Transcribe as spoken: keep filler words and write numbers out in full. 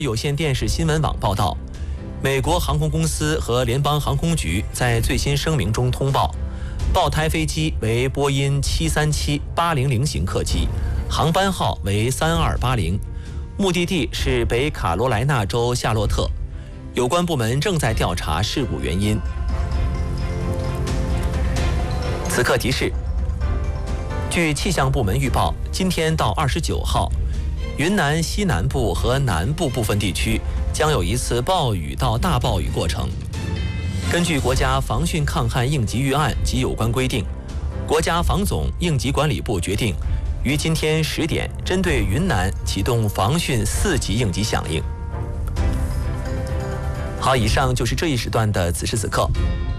有线电视新闻网报道，美国航空公司和联邦航空局在最新声明中通报，爆胎飞机为波音七三七八零零型客机，航班号为三二八零，目的地是北卡罗来纳州夏洛特，有关部门正在调查事故原因。此刻提示，据气象部门预报，今天到二十九号。云南西南部和南部部分地区将有一次暴雨到大暴雨过程。根据国家防汛抗旱应急预案及有关规定，国家防总应急管理部决定于今天十点针对云南启动防汛四级应急响应。好，以上就是这一时段的此时此刻。